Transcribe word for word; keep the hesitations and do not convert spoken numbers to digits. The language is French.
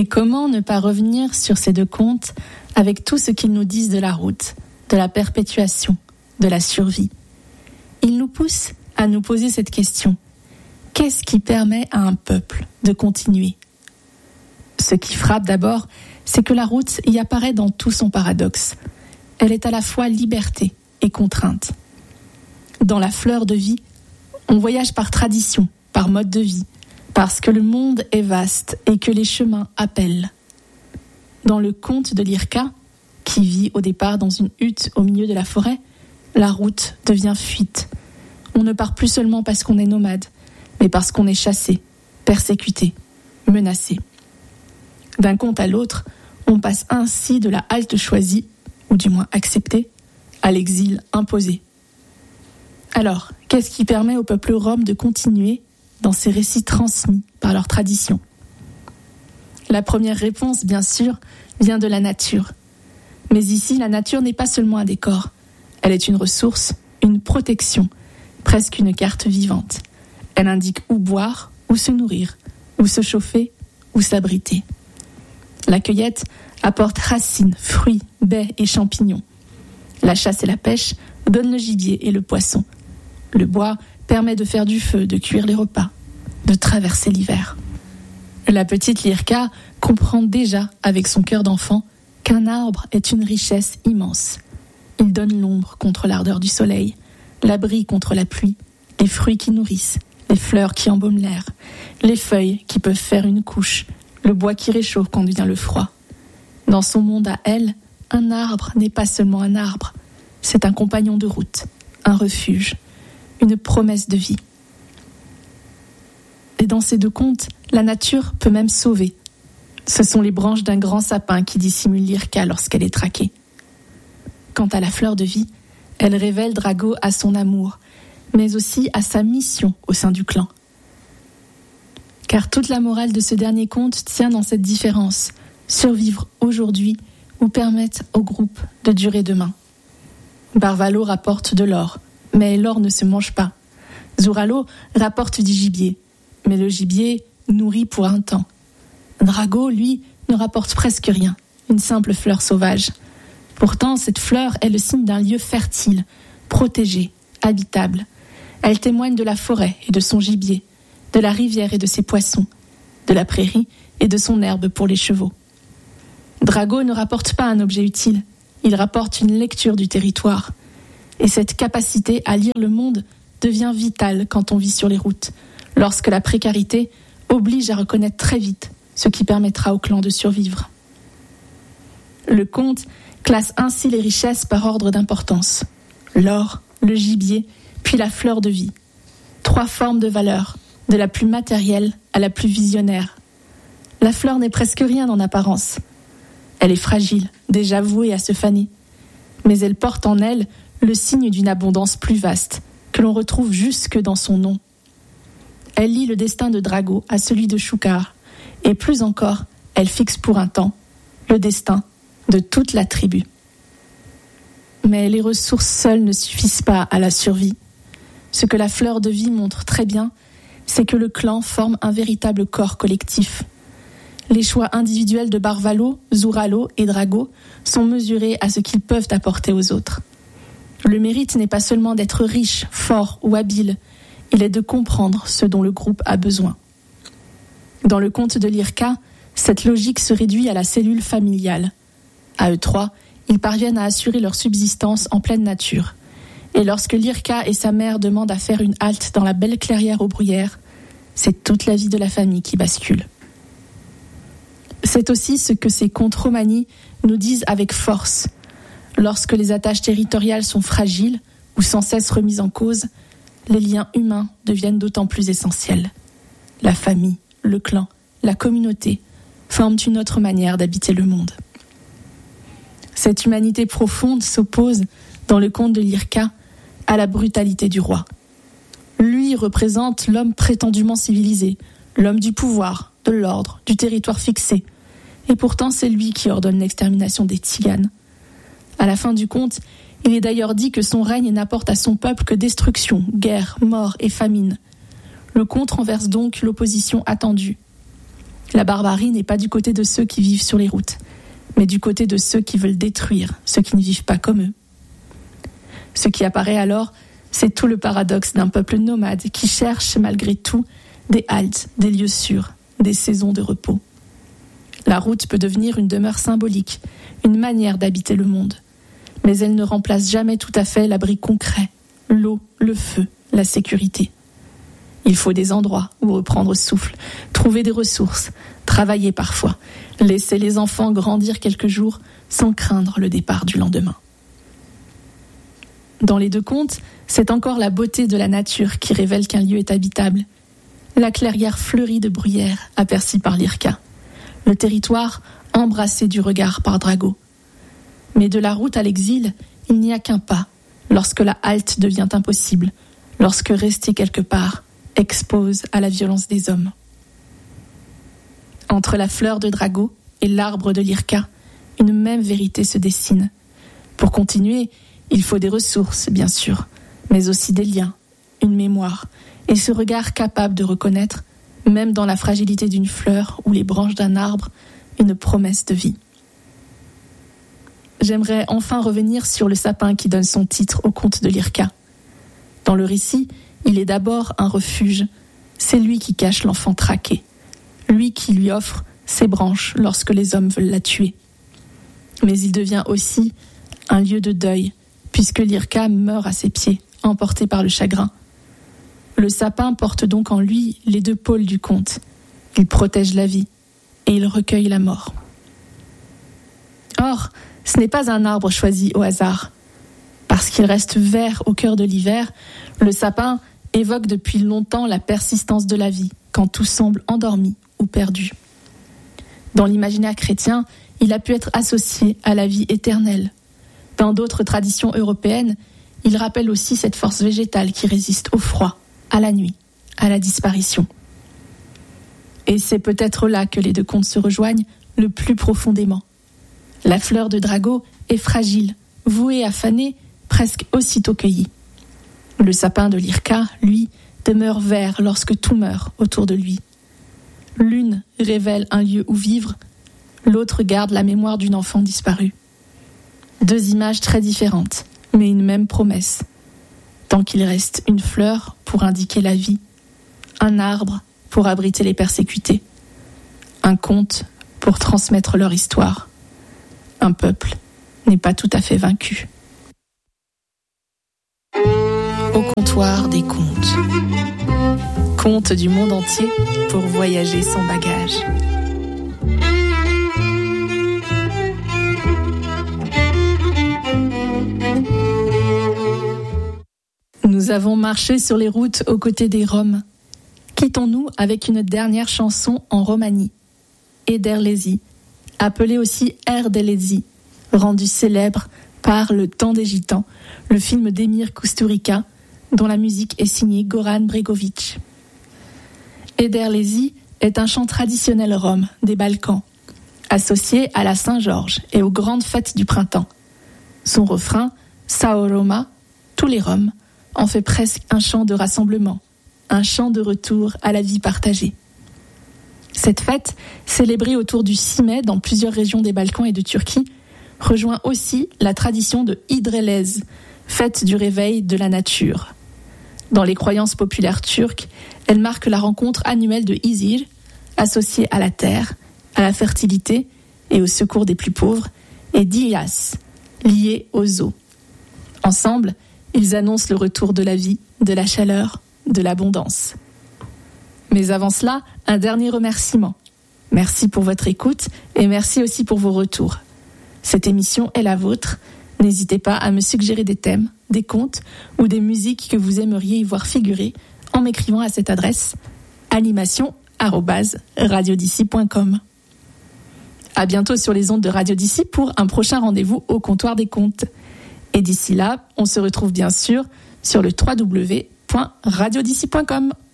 comment ne pas revenir sur ces deux contes avec tout ce qu'ils nous disent de la route, de la perpétuation, de la survie. Ils nous poussent à nous poser cette question. Qu'est-ce qui permet à un peuple de continuer ? Ce qui frappe d'abord, c'est que la route y apparaît dans tout son paradoxe. Elle est à la fois liberté et contrainte. Dans la fleur de vie, on voyage par tradition, par mode de vie, parce que le monde est vaste et que les chemins appellent. Dans le conte de Lirka, qui vit au départ dans une hutte au milieu de la forêt, la route devient fuite. On ne part plus seulement parce qu'on est nomade, mais parce qu'on est chassé, persécuté, menacé. D'un conte à l'autre, on passe ainsi de la halte choisie, ou du moins acceptée, à l'exil imposé. Alors, qu'est-ce qui permet au peuple rom de continuer dans ces récits transmis par leur tradition ? La première réponse, bien sûr, vient de la nature. Mais ici, la nature n'est pas seulement un décor. Elle est une ressource, une protection, presque une carte vivante. Elle indique où boire, où se nourrir, où se chauffer, où s'abriter. La cueillette apporte racines, fruits, baies et champignons. La chasse et la pêche donnent le gibier et le poisson. Le bois permet de faire du feu, de cuire les repas, de traverser l'hiver. La petite Lirka comprend déjà, avec son cœur d'enfant, qu'un arbre est une richesse immense. Il donne l'ombre contre l'ardeur du soleil, l'abri contre la pluie, les fruits qui nourrissent, les fleurs qui embaument l'air, les feuilles qui peuvent faire une couche, le bois qui réchauffe quand vient le froid. Dans son monde à elle, un arbre n'est pas seulement un arbre, c'est un compagnon de route, un refuge, une promesse de vie. Et dans ces deux contes, la nature peut même sauver. Ce sont les branches d'un grand sapin qui dissimulent Lirka lorsqu'elle est traquée. Quant à la fleur de vie, elle révèle Drago à son amour, mais aussi à sa mission au sein du clan. Car toute la morale de ce dernier conte tient dans cette différence, survivre aujourd'hui ou permettre au groupe de durer demain. Barvalo rapporte de l'or, mais l'or ne se mange pas. Zuralo rapporte du gibier, mais le gibier nourrit pour un temps. Drago, lui, ne rapporte presque rien, une simple fleur sauvage. Pourtant, cette fleur est le signe d'un lieu fertile, protégé, habitable. Elle témoigne de la forêt et de son gibier, de la rivière et de ses poissons, de la prairie et de son herbe pour les chevaux. Drago ne rapporte pas un objet utile, il rapporte une lecture du territoire. Et cette capacité à lire le monde devient vitale quand on vit sur les routes, lorsque la précarité oblige à reconnaître très vite ce qui permettra au clan de survivre. Le conte classe ainsi les richesses par ordre d'importance. L'or, le gibier, puis la fleur de vie. Trois formes de valeur, de la plus matérielle à la plus visionnaire. La fleur n'est presque rien en apparence. Elle est fragile, déjà vouée à se faner. Mais elle porte en elle le signe d'une abondance plus vaste, que l'on retrouve jusque dans son nom. Elle lie le destin de Drago à celui de Shukar, et plus encore, elle fixe pour un temps le destin de toute la tribu. Mais les ressources seules ne suffisent pas à la survie. Ce que la fleur de vie montre très bien, c'est que le clan forme un véritable corps collectif. Les choix individuels de Barvalo, Zuralo et Drago sont mesurés à ce qu'ils peuvent apporter aux autres. Le mérite n'est pas seulement d'être riche, fort ou habile, il est de comprendre ce dont le groupe a besoin. Dans le conte de Lirka, cette logique se réduit à la cellule familiale. À eux trois, ils parviennent à assurer leur subsistance en pleine nature. Et lorsque Lirka et sa mère demandent à faire une halte dans la belle clairière aux bruyères, c'est toute la vie de la famille qui bascule. C'est aussi ce que ces contes romani nous disent avec force. Lorsque les attaches territoriales sont fragiles ou sans cesse remises en cause, les liens humains deviennent d'autant plus essentiels. La famille, le clan, la communauté forment une autre manière d'habiter le monde. Cette humanité profonde s'oppose, dans le conte de Lirka, à la brutalité du roi. Lui représente l'homme prétendument civilisé, l'homme du pouvoir, de l'ordre, du territoire fixé. Et pourtant, c'est lui qui ordonne l'extermination des Tziganes. À la fin du conte, il est d'ailleurs dit que son règne n'apporte à son peuple que destruction, guerre, mort et famine. Le conte renverse donc l'opposition attendue. La barbarie n'est pas du côté de ceux qui vivent sur les routes, mais du côté de ceux qui veulent détruire ceux qui ne vivent pas comme eux. Ce qui apparaît alors, c'est tout le paradoxe d'un peuple nomade qui cherche malgré tout des haltes, des lieux sûrs, des saisons de repos. La route peut devenir une demeure symbolique, une manière d'habiter le monde, mais elle ne remplace jamais tout à fait l'abri concret, l'eau, le feu, la sécurité. Il faut des endroits où reprendre souffle, trouver des ressources, travailler parfois, laisser les enfants grandir quelques jours sans craindre le départ du lendemain. Dans les deux contes, c'est encore la beauté de la nature qui révèle qu'un lieu est habitable. La clairière fleurie de bruyères aperçue par Lirka, le territoire embrassé du regard par Drago. Mais de la route à l'exil, il n'y a qu'un pas, lorsque la halte devient impossible, lorsque rester quelque part expose à la violence des hommes. Entre la fleur de Drago et l'arbre de Lirka, une même vérité se dessine. Pour continuer, il faut des ressources, bien sûr, mais aussi des liens, une mémoire, et ce regard capable de reconnaître, même dans la fragilité d'une fleur ou les branches d'un arbre, une promesse de vie. J'aimerais enfin revenir sur le sapin qui donne son titre au conte de Lirka. Dans le récit, il est d'abord un refuge. C'est lui qui cache l'enfant traqué, lui qui lui offre ses branches lorsque les hommes veulent la tuer. Mais il devient aussi un lieu de deuil, puisque Lirka meurt à ses pieds, emporté par le chagrin. Le sapin porte donc en lui les deux pôles du conte. Il protège la vie et il recueille la mort. Or, ce n'est pas un arbre choisi au hasard. Parce qu'il reste vert au cœur de l'hiver, le sapin évoque depuis longtemps la persistance de la vie, quand tout semble endormi ou perdu. Dans l'imaginaire chrétien, il a pu être associé à la vie éternelle. Dans d'autres traditions européennes, il rappelle aussi cette force végétale qui résiste au froid, à la nuit, à la disparition. Et c'est peut-être là que les deux contes se rejoignent le plus profondément. La fleur de Drago est fragile, vouée à faner presque aussitôt cueillie. Le sapin de Lirka, lui, demeure vert lorsque tout meurt autour de lui. L'une révèle un lieu où vivre, l'autre garde la mémoire d'une enfant disparue. Deux images très différentes, mais une même promesse. Tant qu'il reste une fleur pour indiquer la vie, un arbre pour abriter les persécutés, un conte pour transmettre leur histoire. Un peuple n'est pas tout à fait vaincu. Au comptoir des contes. Contes du monde entier pour voyager sans bagage. Nous avons marché sur les routes aux côtés des Roms. Quittons-nous avec une dernière chanson en Roumanie, Ederlezi, appelée aussi Erdelezi, rendue célèbre par Le Temps des Gitans, le film d'Emir Kusturica, dont la musique est signée Goran Bregović. Ederlezi est un chant traditionnel rom des Balkans, associé à la Saint-Georges et aux grandes fêtes du printemps. Son refrain, Sao Roma, tous les Roms, en fait presque un chant de rassemblement, un chant de retour à la vie partagée. Cette fête, célébrée autour du six mai dans plusieurs régions des Balkans et de Turquie, rejoint aussi la tradition de Idrelez, fête du réveil de la nature. Dans les croyances populaires turques, elle marque la rencontre annuelle de Izir, associée à la terre, à la fertilité et au secours des plus pauvres, et d'Ilyas, liée aux eaux. Ensemble, ils annoncent le retour de la vie, de la chaleur, de l'abondance. Mais avant cela, un dernier remerciement. Merci pour votre écoute et merci aussi pour vos retours. Cette émission est la vôtre. N'hésitez pas à me suggérer des thèmes, des contes ou des musiques que vous aimeriez y voir figurer en m'écrivant à cette adresse animation arobase radiod'ici point com. À bientôt sur les ondes de Radio d'Ici pour un prochain rendez-vous au comptoir des contes. Et d'ici là, on se retrouve bien sûr sur le w w w point radio d'ici point com.